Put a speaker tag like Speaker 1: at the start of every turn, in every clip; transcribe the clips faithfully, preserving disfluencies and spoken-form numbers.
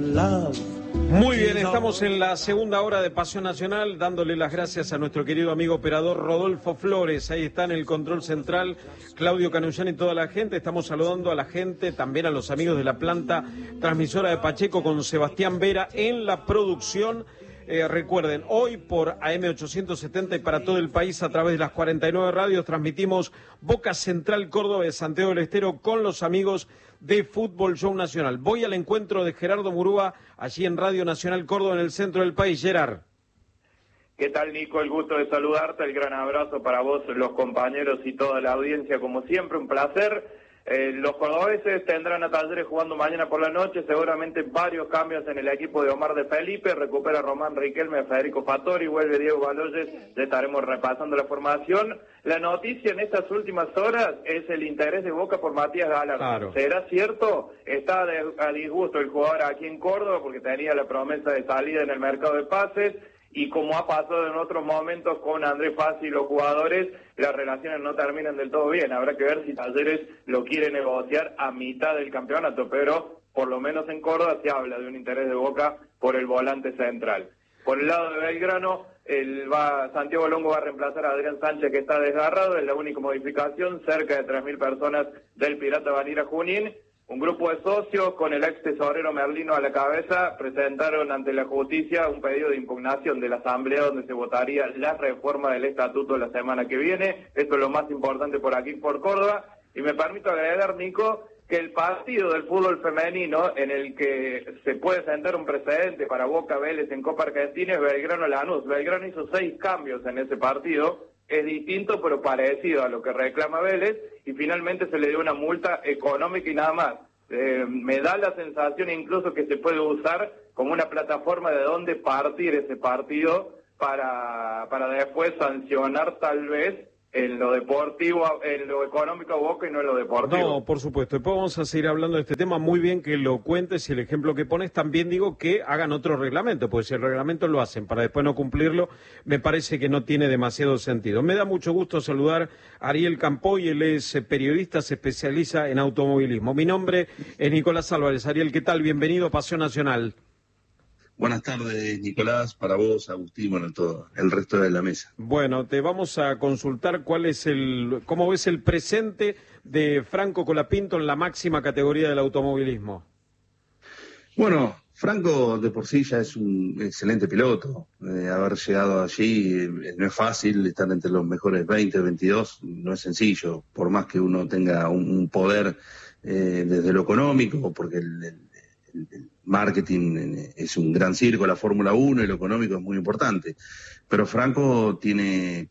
Speaker 1: love.
Speaker 2: Muy bien, estamos en la segunda hora de Pasión Nacional, dándole las gracias a nuestro querido amigo operador Rodolfo Flores. Ahí está en el control central Claudio Canullán y toda la gente. Estamos saludando a la gente, también a los amigos de la planta transmisora de Pacheco con Sebastián Vera en la producción. Eh, recuerden, hoy por A M ochocientos setenta y para todo el país a través de las cuarenta y nueve radios transmitimos Boca Central Córdoba de Santiago del Estero con los amigos de Fútbol Show Nacional. Voy al encuentro de Gerardo Murúa allí en Radio Nacional Córdoba en el centro del país. Gerard.
Speaker 3: ¿Qué tal, Nico? El gusto de saludarte, el gran abrazo para vos, los compañeros y toda la audiencia, como siempre, un placer. Eh, los cordobeses tendrán a Talleres jugando mañana por la noche, seguramente varios cambios en el equipo de Omar de Felipe, recupera Román Riquelme, Federico Fattori, vuelve Diego Baloyes, le estaremos repasando la formación. La noticia en estas últimas horas es el interés de Boca por Matías Galarza. Claro. ¿Será cierto? Está de, a disgusto el jugador aquí en Córdoba porque tenía la promesa de salida en el mercado de pases. Y como ha pasado en otros momentos con Andrés Fassi y los jugadores, las relaciones no terminan del todo bien. Habrá que ver si Talleres lo quiere negociar a mitad del campeonato, pero por lo menos en Córdoba se habla de un interés de Boca por el volante central. Por el lado de Belgrano, el va, Santiago Longo va a reemplazar a Adrián Sánchez, que está desgarrado, es la única modificación, cerca de tres mil personas del Pirata Vanira Junín. Un grupo de socios, con el ex tesorero Merlino a la cabeza, presentaron ante la justicia un pedido de impugnación de la Asamblea donde se votaría la reforma del estatuto la semana que viene. Esto es lo más importante por aquí, por Córdoba. Y me permito agregar, Nico, que el partido del fútbol femenino en el que se puede sentar un precedente para Boca Vélez en Copa Argentina es Belgrano-Lanús. Belgrano hizo seis cambios en ese partido. Es distinto pero parecido a lo que reclama Vélez y finalmente se le dio una multa económica y nada más. Eh, me da la sensación incluso que se puede usar como una plataforma de dónde partir ese partido para, para después sancionar tal vez en lo deportivo, en lo económico a Boca y no en lo deportivo.
Speaker 2: No, por supuesto. Después vamos a seguir hablando de este tema. Muy bien que lo cuentes y el ejemplo que pones. También digo que hagan otro reglamento, porque si el reglamento lo hacen para después no cumplirlo, me parece que no tiene demasiado sentido. Me da mucho gusto saludar a Ariel Campoy, él es periodista, se especializa en automovilismo. Mi nombre es Nicolás Álvarez. Ariel, ¿qué tal? Bienvenido a Pasión Nacional.
Speaker 4: Buenas tardes, Nicolás, para vos, Agustín, bueno, todo el resto de la mesa.
Speaker 2: Bueno, te vamos a consultar cuál es el, cómo ves el presente de Franco Colapinto en la máxima categoría del automovilismo.
Speaker 4: Bueno, Franco de por sí ya es un excelente piloto. Eh, haber llegado allí eh, no es fácil, estar entre los mejores veinte, veintidós, no es sencillo, por más que uno tenga un, un poder eh, desde lo económico, porque el, el el marketing es un gran circo, la Fórmula uno, y lo económico es muy importante. Pero Franco tiene,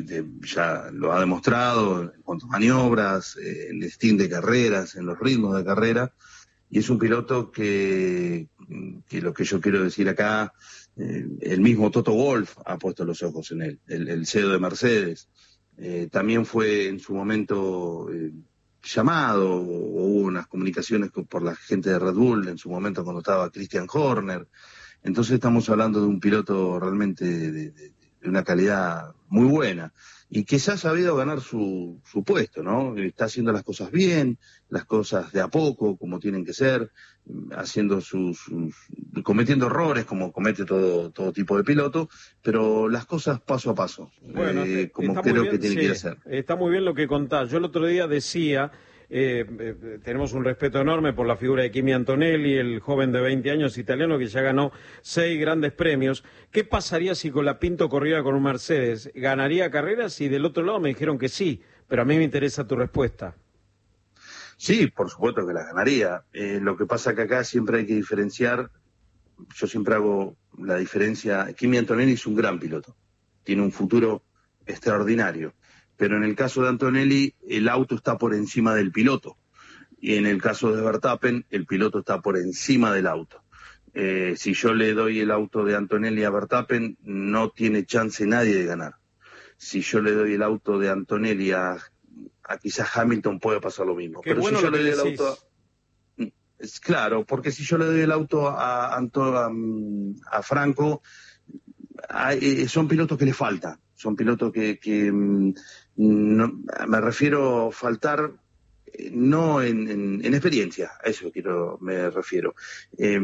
Speaker 4: ya lo ha demostrado en cuanto a maniobras, en el stint de carreras, en los ritmos de carrera, y es un piloto que, que lo que yo quiero decir acá, eh, el mismo Toto Wolff ha puesto los ojos en él, el, el C E O de Mercedes. Eh, también fue en su momento eh, llamado, o hubo unas comunicaciones con, por la gente de Red Bull en su momento cuando estaba Christian Horner. Entonces estamos hablando de un piloto realmente de, de, de una calidad muy buena y que se ha sabido ganar su, su puesto, ¿no? Está haciendo las cosas bien, las cosas de a poco, como tienen que ser, haciendo sus, sus cometiendo errores como comete todo, todo tipo de piloto, pero las cosas paso a paso,
Speaker 2: bueno,
Speaker 4: eh, como
Speaker 2: está
Speaker 4: creo
Speaker 2: bien,
Speaker 4: que tiene
Speaker 2: sí,
Speaker 4: que hacer.
Speaker 2: Está muy bien lo que contás. Yo el otro día decía, eh, eh, tenemos un respeto enorme por la figura de Kimi Antonelli, el joven de veinte años italiano que ya ganó seis grandes premios. ¿Qué pasaría si Colapinto corriera con un Mercedes? ¿Ganaría carreras? Y del otro lado me dijeron que sí, pero a mí me interesa tu respuesta.
Speaker 4: Sí, por supuesto que la ganaría. Eh, lo que pasa que acá siempre hay que diferenciar, yo siempre hago la diferencia, Kimi Antonelli es un gran piloto, tiene un futuro extraordinario, pero en el caso de Antonelli el auto está por encima del piloto, y en el caso de Verstappen el piloto está por encima del auto. Eh, si yo le doy el auto de Antonelli a Verstappen, no tiene chance nadie de ganar. Si yo le doy el auto de Antonelli a a quizás Hamilton puede pasar lo mismo.
Speaker 2: Qué
Speaker 4: pero
Speaker 2: bueno
Speaker 4: si yo
Speaker 2: lo
Speaker 4: le
Speaker 2: que
Speaker 4: doy
Speaker 2: decís.
Speaker 4: el auto a, es claro, porque si yo le doy el auto a, a, a, a Franco, a, eh, son pilotos que le faltan, son pilotos que, que no, me refiero a faltar no en, en, en experiencia, a eso quiero me refiero. Eh,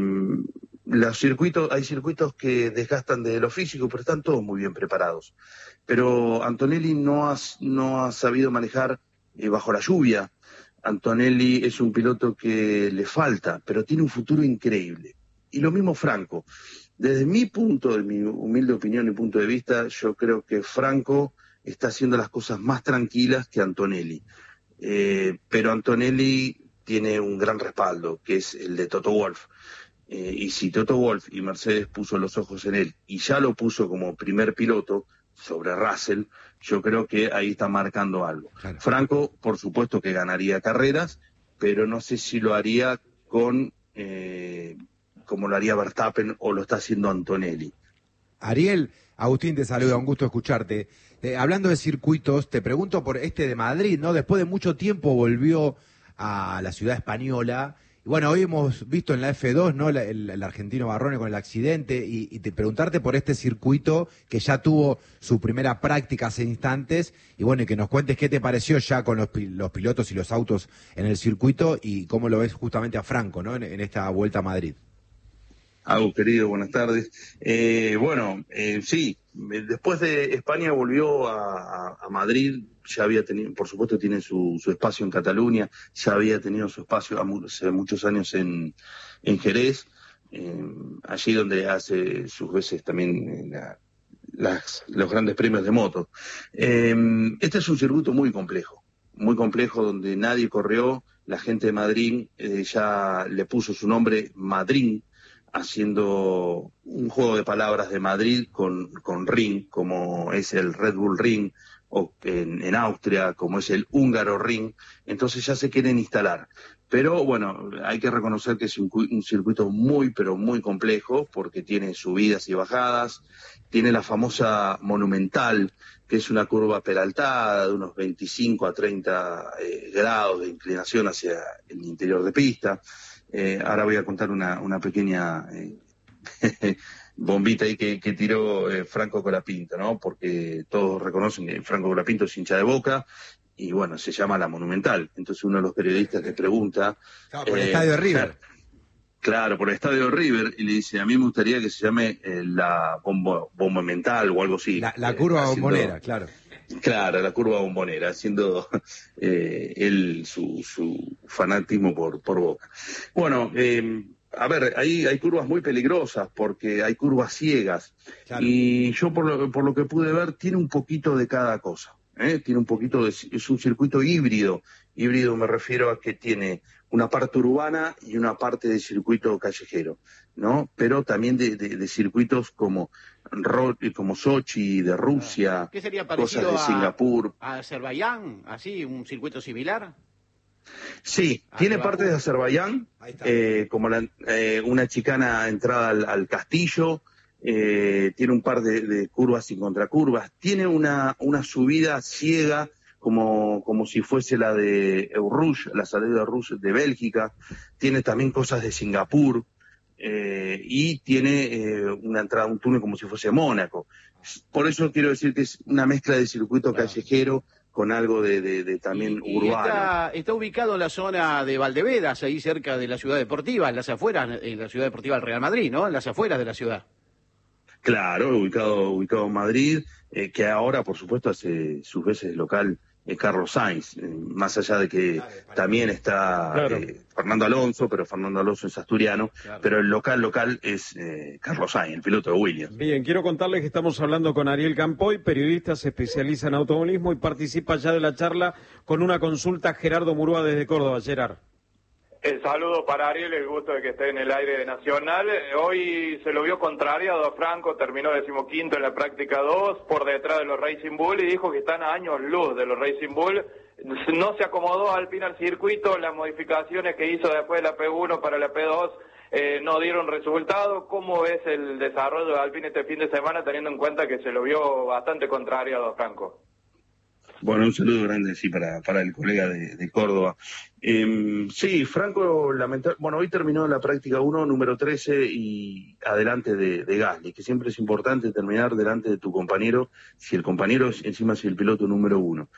Speaker 4: los circuitos, hay circuitos que desgastan de lo físico, pero están todos muy bien preparados. Pero Antonelli no ha, no ha sabido manejar eh, bajo la lluvia. Antonelli es un piloto que le falta, pero tiene un futuro increíble. Y lo mismo Franco. Desde mi punto, de mi humilde opinión y punto de vista, yo creo que Franco está haciendo las cosas más tranquilas que Antonelli. Eh, pero Antonelli tiene un gran respaldo, que es el de Toto Wolff. Eh, y si Toto Wolff y Mercedes puso los ojos en él, y ya lo puso como primer piloto sobre Russell, yo creo que ahí está marcando algo. Claro. Franco, por supuesto que ganaría carreras, pero no sé si lo haría con eh, como lo haría Verstappen o lo está haciendo Antonelli.
Speaker 1: Ariel, Agustín te saluda, un gusto escucharte. Eh, hablando de circuitos, te pregunto por este de Madrid, ¿no? Después de mucho tiempo volvió a la ciudad española. Y bueno, hoy hemos visto en la F dos, ¿no? La, el, el argentino Barrone con el accidente, y, y te preguntarte por este circuito que ya tuvo su primera práctica hace instantes, y bueno, y que nos cuentes qué te pareció ya con los, los pilotos y los autos en el circuito, y cómo lo ves justamente a Franco, ¿no? En, en esta vuelta a Madrid.
Speaker 4: Agus, querido, buenas tardes. Eh, bueno, eh, sí, después de España volvió a, a Madrid, ya había tenido, por supuesto tiene su, su espacio en Cataluña, ya había tenido su espacio hace muchos años en, en Jerez, eh, allí donde hace sus veces también la, las, los grandes premios de moto. Eh, este es un circuito muy complejo, muy complejo donde nadie corrió, la gente de Madrid eh, ya le puso su nombre Madrid, haciendo un juego de palabras de Madrid con, con Ring, como es el Red Bull Ring, o en, en Austria, como es el húngaro Ring, entonces ya se quieren instalar. Pero bueno, hay que reconocer que es un, un circuito muy, pero muy complejo, porque tiene subidas y bajadas, tiene la famosa Monumental, que es una curva peraltada de unos veinticinco a treinta eh, grados de inclinación hacia el interior de pista. Eh, ahora voy a contar una, una pequeña eh, bombita ahí que, que tiró eh, Franco Colapinto, ¿no? Porque todos reconocen que Franco Colapinto es hincha de Boca y bueno, se llama la Monumental. Entonces uno de los periodistas le pregunta...
Speaker 1: Claro, por eh, el estadio de River.
Speaker 4: Claro, por el estadio de River, y le dice, a mí me gustaría que se llame eh, la bombo, Monumental o algo así.
Speaker 1: La, la curva eh, bombonera, haciendo, claro.
Speaker 4: Claro, la curva bombonera, haciendo eh, él su, su fanatismo por, por Boca. Bueno, eh, a ver, hay, hay curvas muy peligrosas porque hay curvas ciegas. Claro. Y yo por lo, por lo que pude ver tiene un poquito de cada cosa. ¿eh? Tiene un poquito de, es un circuito híbrido. Híbrido me refiero a que tiene una parte urbana y una parte de circuito callejero, ¿no? Pero también de, de, de circuitos como como Sochi, de Rusia,
Speaker 5: ¿Qué sería parecido
Speaker 4: cosas de Singapur.
Speaker 5: A, a Azerbaiyán, así, un circuito similar?
Speaker 4: Sí, a tiene partes de Azerbaiyán, eh, como la, eh, una chicana entrada al, al castillo, eh, tiene un par de, de curvas y contracurvas, tiene una, una subida ciega, como, como si fuese la de Eau-Rouge, la salida de Rouge de Bélgica, tiene también cosas de Singapur, eh, y tiene eh, una entrada, un túnel como si fuese Mónaco. Por eso quiero decir que es una mezcla de circuito claro. callejero con algo de, de, de también y, urbano.
Speaker 5: Y está, está ubicado en la zona de Valdevedas, ahí cerca de la ciudad deportiva, en las afueras, en la ciudad deportiva del Real Madrid, ¿no? En las afueras de la ciudad.
Speaker 4: Claro, ubicado, ubicado en Madrid, eh, que ahora, por supuesto, hace sus veces local eh, Carlos Sainz, eh, más allá de que claro, también está claro. eh, Fernando Alonso, pero Fernando Alonso es asturiano, claro. pero el local local es eh, Carlos Sainz, el piloto de Williams.
Speaker 2: Bien, quiero contarles que estamos hablando con Ariel Campoy, periodista, se especializa en automovilismo y participa ya de la charla con una consulta Gerardo Murúa desde Córdoba. Gerard.
Speaker 3: El saludo para Ariel, el gusto de que esté en el aire de Nacional. Hoy se lo vio contrariado a Franco, terminó decimoquinto en la práctica dos, por detrás de los Racing Bull, y dijo que están a años luz de los Racing Bull. No se acomodó Alpine al circuito, las modificaciones que hizo después de la P uno para la P dos eh, no dieron resultado. ¿Cómo ves el desarrollo de Alpine este fin de semana, teniendo en cuenta que se lo vio bastante contrariado a Franco?
Speaker 4: Bueno, un saludo grande, sí, para, para el colega de, de Córdoba. Eh, sí, Franco, lamentablemente, bueno, hoy terminó la práctica uno, número trece, y adelante de, de Gasly, que siempre es importante terminar delante de tu compañero, si el compañero es encima es el piloto número uno.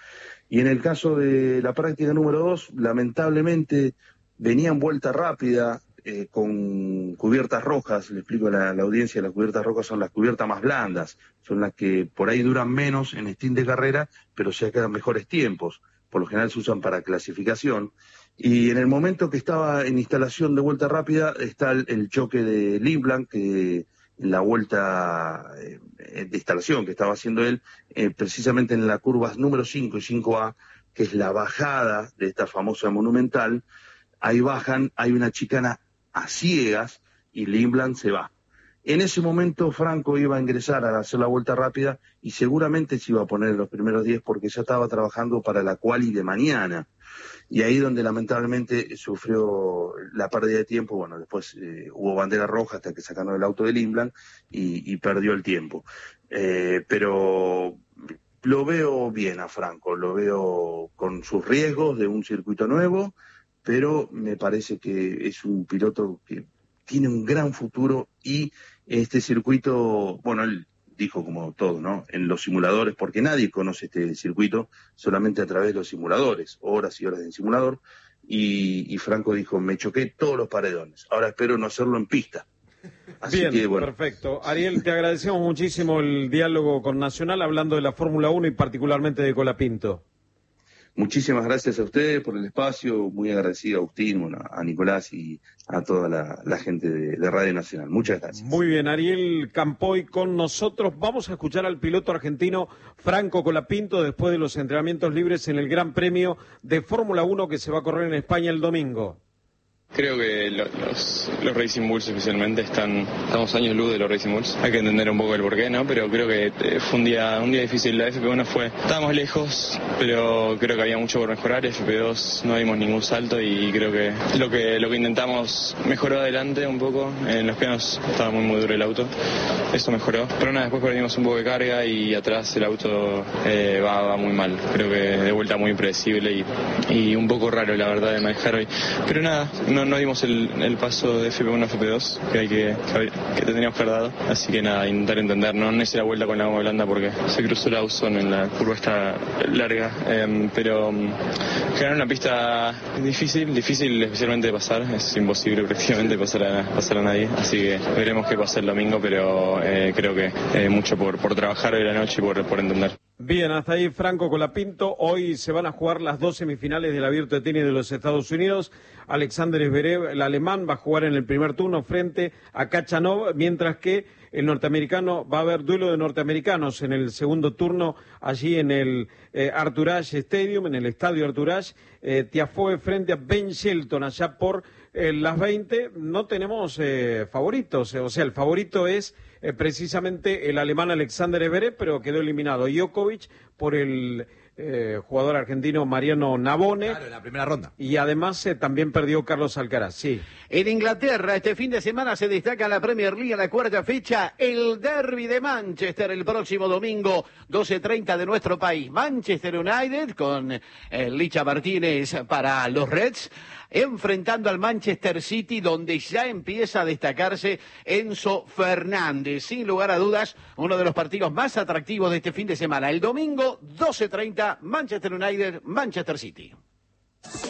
Speaker 4: Y en el caso de la práctica número dos, lamentablemente venía en vuelta rápida, eh, con cubiertas rojas. Le explico a la, la audiencia, las cubiertas rojas son las cubiertas más blandas, son las que por ahí duran menos en stint de carrera, pero se quedan mejores tiempos. Por lo general se usan para clasificación. Y en el momento que estaba en instalación de vuelta rápida, está el, el choque de Lindblad, que en la vuelta eh, de instalación que estaba haciendo él, eh, precisamente en las curvas número cinco y cinco A, que es la bajada de esta famosa Monumental, ahí bajan, hay una chicana a ciegas y Lindblad se va. En ese momento Franco iba a ingresar a hacer la vuelta rápida y seguramente se iba a poner en los primeros diez porque ya estaba trabajando para la quali de mañana. Y ahí donde lamentablemente sufrió la pérdida de tiempo. Bueno, después eh, hubo bandera roja hasta que sacaron el auto de Lindblad y, y perdió el tiempo. Eh, pero lo veo bien a Franco, lo veo con sus riesgos de un circuito nuevo, pero me parece que es un piloto que tiene un gran futuro y este circuito, bueno, él dijo como todo, ¿no? En los simuladores, porque nadie conoce este circuito solamente a través de los simuladores, horas y horas de simulador, y, y Franco dijo, me choqué todos los paredones, ahora espero no hacerlo en pista. Así
Speaker 2: Bien,
Speaker 4: que, bueno.
Speaker 2: Perfecto. Ariel, te agradecemos muchísimo el diálogo con Nacional, hablando de la Fórmula uno y particularmente de Colapinto.
Speaker 4: Muchísimas gracias a ustedes por el espacio, muy agradecido a Agustín, bueno, a Nicolás y a toda la, la gente de, de Radio Nacional. Muchas gracias.
Speaker 2: Muy bien, Ariel Campoy con nosotros. Vamos a escuchar al piloto argentino Franco Colapinto después de los entrenamientos libres en el Gran Premio de Fórmula uno que se va a correr en España el domingo.
Speaker 6: Creo que lo, los, los Racing Bulls especialmente están, estamos años luz de los Racing Bulls. Hay que entender un poco el porqué, ¿no? Pero creo que eh, fue un día, un día difícil. La F P uno fue, estábamos lejos, pero creo que había mucho por mejorar. F P dos no dimos ningún salto y creo que lo que lo que intentamos mejoró adelante un poco. En los pianos estaba muy muy duro el auto, eso mejoró. Pero nada, después perdimos un poco de carga y atrás el auto eh, va, va muy mal. Creo que de vuelta muy impredecible y, y un poco raro la verdad de manejar hoy. Pero nada, no No, no dimos el, el paso de F P uno a F P dos que, hay que, que, que teníamos que haber dado, así que nada, intentar entender, no, no hice la vuelta con la goma blanda porque se cruzó el Lawson en la curva esta larga, eh, pero um, generar una pista difícil, difícil especialmente de pasar, es imposible prácticamente pasar a, pasar a nadie, así que veremos qué pasa el domingo, pero eh, creo que eh, mucho por, por trabajar hoy la noche y por, por entender.
Speaker 2: Bien, hasta ahí Franco Colapinto. Hoy se van a jugar las dos semifinales del Abierto de Tenis de los Estados Unidos. Alexander Zverev, el alemán, va a jugar en el primer turno frente a Khachanov, mientras que el norteamericano, va a haber duelo de norteamericanos en el segundo turno, allí en el eh, Arthur Ashe Stadium, en el estadio Arthur Ashe. Eh, Tiafoe frente a Ben Shelton, allá por eh, las veinte. No tenemos eh, favoritos, o sea, el favorito es eh, precisamente el alemán Alexander Zverev, pero quedó eliminado Djokovic por el eh, jugador argentino Mariano Navone.
Speaker 1: Claro, en la primera ronda.
Speaker 2: Y además eh, también perdió Carlos Alcaraz, sí.
Speaker 5: En Inglaterra, este fin de semana se destaca la Premier League en la cuarta fecha, el derbi de Manchester el próximo domingo, doce treinta de nuestro país. Manchester United con eh, Licha Martínez para los Reds, enfrentando al Manchester City, donde ya empieza a destacarse Enzo Fernández. Sin lugar a dudas, uno de los partidos más atractivos de este fin de semana. El domingo, doce treinta, Manchester United, Manchester City.